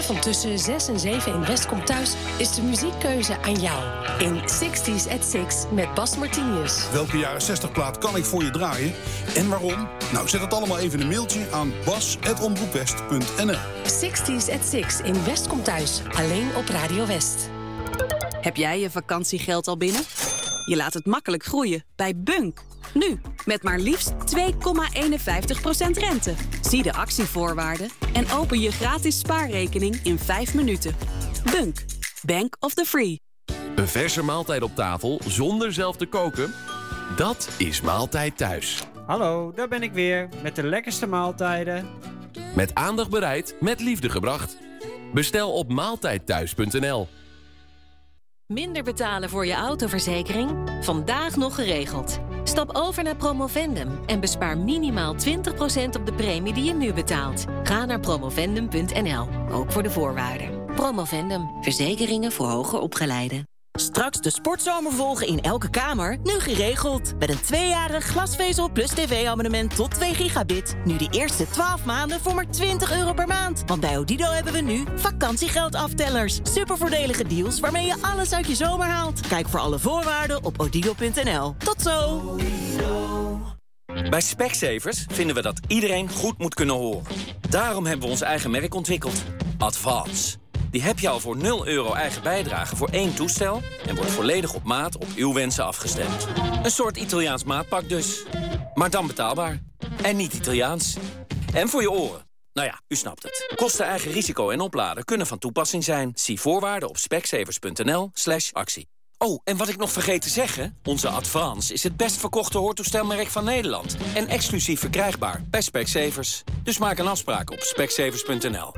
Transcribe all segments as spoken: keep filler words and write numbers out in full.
Vanavond tussen zes en zeven in West komt thuis is de muziekkeuze aan jou. In zestig's at six met Bas Martinius. Welke jaren zestig plaat kan ik voor je draaien en waarom? Nou, zet het allemaal even in een mailtje aan bas at omroepwest punt n l. zestig's at six in West komt thuis, alleen op Radio West. Heb jij je vakantiegeld al binnen? Je laat het makkelijk groeien bij Bunk. Nu, met maar liefst twee komma eenenvijftig procent rente. Zie de actievoorwaarden en open je gratis spaarrekening in vijf minuten. Bunk, Bank of the Free. Een verse maaltijd op tafel zonder zelf te koken? Dat is Maaltijd Thuis. Hallo, daar ben ik weer met de lekkerste maaltijden. Met aandacht bereid, met liefde gebracht. Bestel op maaltijdthuis punt n l. Minder betalen voor je autoverzekering? Vandaag nog geregeld. Stap over naar Promovendum en bespaar minimaal twintig procent op de premie die je nu betaalt. Ga naar promovendum punt n l, ook voor de voorwaarden. Promovendum, verzekeringen voor hoger opgeleiden. Straks de sportzomer volgen in elke kamer, nu geregeld. Met een tweejarig glasvezel plus tv-abonnement tot twee gigabit. Nu de eerste twaalf maanden voor maar twintig euro per maand. Want bij Odido hebben we nu vakantiegeldaftellers. Supervoordelige deals waarmee je alles uit je zomer haalt. Kijk voor alle voorwaarden op odido punt n l. Tot zo! Bij Specsavers vinden we dat iedereen goed moet kunnen horen. Daarom hebben we ons eigen merk ontwikkeld. Advance. Die heb je al voor nul euro eigen bijdrage voor één toestel en wordt volledig op maat op uw wensen afgestemd. Een soort Italiaans maatpak dus. Maar dan betaalbaar. En niet Italiaans. En voor je oren. Nou ja, u snapt het. Kosten, eigen risico en opladen kunnen van toepassing zijn. Zie voorwaarden op specsavers punt n l slash actie. Oh, en wat ik nog vergeet te zeggen. Onze Advance is het best verkochte hoortoestelmerk van Nederland. En exclusief verkrijgbaar bij Specsavers. Dus maak een afspraak op specsavers punt n l.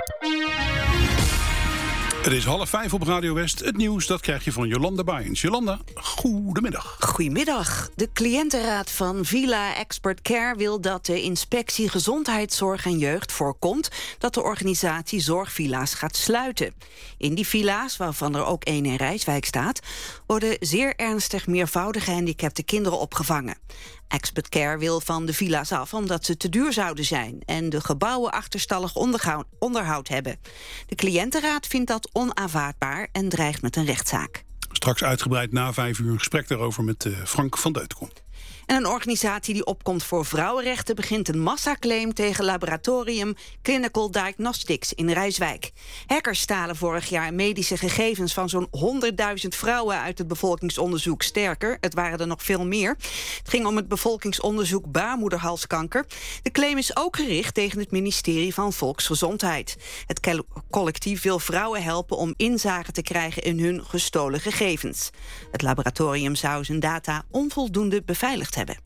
Het is half vijf op Radio West. Het nieuws, dat krijg je van Jolanda Baaiens. Jolanda, goedemiddag. Goedemiddag. De cliëntenraad van Villa Expert Care wil dat de inspectie Gezondheidszorg en Jeugd voorkomt dat de organisatie zorgvilla's gaat sluiten. In die villa's, waarvan er ook één in Rijswijk staat, worden zeer ernstig meervoudig gehandicapte kinderen opgevangen. Expert Care wil van de villa's af omdat ze te duur zouden zijn en de gebouwen achterstallig onderhoud hebben. De cliëntenraad vindt dat onaanvaardbaar en dreigt met een rechtszaak. Straks uitgebreid na vijf uur een gesprek daarover met uh, Frank van Deutenkom. En een organisatie die opkomt voor vrouwenrechten begint een massaclaim tegen laboratorium Clinical Diagnostics in Rijswijk. Hackers stalen vorig jaar medische gegevens van zo'n honderdduizend vrouwen uit het bevolkingsonderzoek. Sterker, het waren er nog veel meer. Het ging om het bevolkingsonderzoek baarmoederhalskanker. De claim is ook gericht tegen het ministerie van Volksgezondheid. Het collectief wil vrouwen helpen om inzage te krijgen in hun gestolen gegevens. Het laboratorium zou zijn data onvoldoende beveiligd hebben.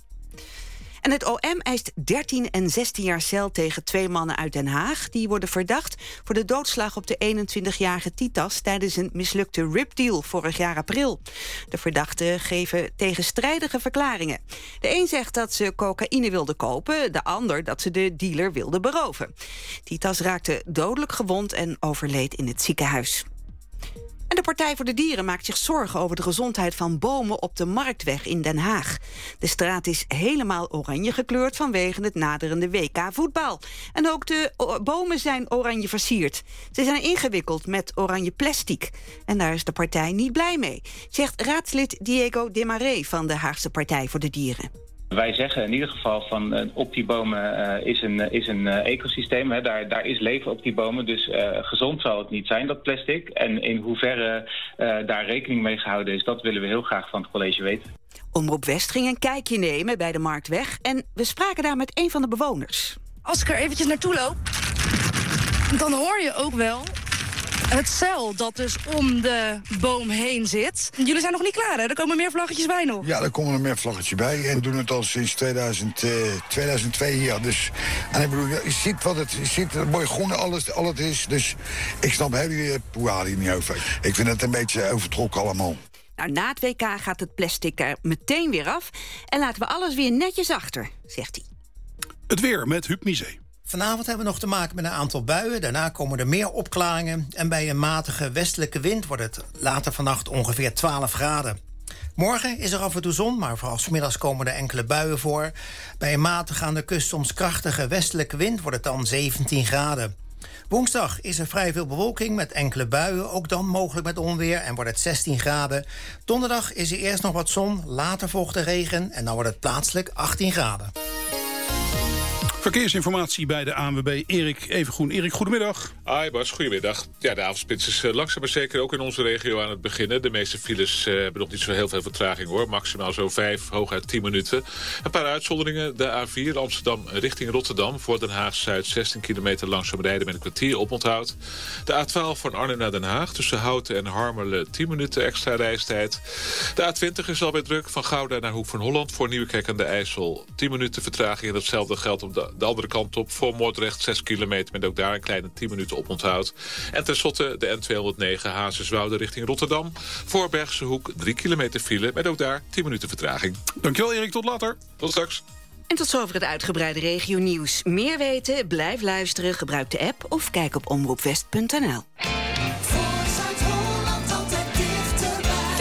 En het O M eist dertien en zestien jaar cel tegen twee mannen uit Den Haag. Die worden verdacht voor de doodslag op de eenentwintigjarige Titas tijdens een mislukte ripdeal vorig jaar april. De verdachten geven tegenstrijdige verklaringen. De een zegt dat ze cocaïne wilden kopen, de ander dat ze de dealer wilden beroven. Titas raakte dodelijk gewond en overleed in het ziekenhuis. En de Partij voor de Dieren maakt zich zorgen over de gezondheid van bomen op de Marktweg in Den Haag. De straat is helemaal oranje gekleurd vanwege het naderende W K voetbal. En ook de bomen zijn oranje versierd. Ze zijn ingewikkeld met oranje plastic. En daar is de partij niet blij mee, zegt raadslid Diego de Maré van de Haagse Partij voor de Dieren. Wij zeggen in ieder geval van uh, op die bomen uh, is een, uh, is een uh, ecosysteem. Hè. Daar, daar is leven op die bomen, dus uh, gezond zal het niet zijn, dat plastic. En in hoeverre uh, daar rekening mee gehouden is, dat willen we heel graag van het college weten. Omroep West ging een kijkje nemen bij de Marktweg en we spraken daar met een van de bewoners. Als ik er eventjes naartoe loop, dan hoor je ook wel het zeil dat dus om de boom heen zit. Jullie zijn nog niet klaar, hè? Er komen meer vlaggetjes bij nog. Ja, er komen er meer vlaggetjes bij. En doen het al sinds tweeduizend, uh, tweeduizend twee hier. Dus, en ik bedoel, je ziet wat het, je ziet het mooi groen, alles, al het is. Dus ik snap heel poeali niet over. Ik vind het een beetje overtrokken allemaal. Nou, na het W K gaat het plastic er meteen weer af. En laten we alles weer netjes achter, zegt hij. Het weer met Huub Misé. Vanavond hebben we nog te maken met een aantal buien. Daarna komen er meer opklaringen. En bij een matige westelijke wind wordt het later vannacht ongeveer twaalf graden. Morgen is er af en toe zon, maar vooral 's middags komen er enkele buien voor. Bij een matige aan de kust soms krachtige westelijke wind wordt het dan zeventien graden. Woensdag is er vrij veel bewolking met enkele buien, ook dan mogelijk met onweer en wordt het zestien graden. Donderdag is er eerst nog wat zon, later volgt de regen en dan wordt het plaatselijk achttien graden. Verkeersinformatie bij de A N W B, Erik Evengroen. Erik, goedemiddag. Hi Bas, goedemiddag. Ja, de avondspits is uh, langzaam maar zeker ook in onze regio aan het beginnen. De meeste files uh, hebben nog niet zo heel veel vertraging hoor. Maximaal zo vijf, hooguit tien minuten. Een paar uitzonderingen. De A vier Amsterdam richting Rotterdam. Voor Den Haag-Zuid zestien kilometer langzaam rijden met een kwartier oponthoud. De A twaalf van Arnhem naar Den Haag. Tussen Houten en Harmelen tien minuten extra reistijd. De A twintig is alweer druk. Van Gouda naar Hoek van Holland. Voor Nieuwekerk aan de IJssel tien minuten vertraging. En datzelfde geldt op de, de andere kant op. Voor Moordrecht zes kilometer met ook daar een kleine tien minuten oponthoud. En tenslotte de N tweehonderdnegen Hazeswoude richting Rotterdam. Voor Bergse Hoek drie kilometer file met ook daar tien minuten vertraging. Dankjewel Erik, tot later. Tot straks. En tot zover het uitgebreide regionieuws. Meer weten? Blijf luisteren, gebruik de app of kijk op omroep west punt n l.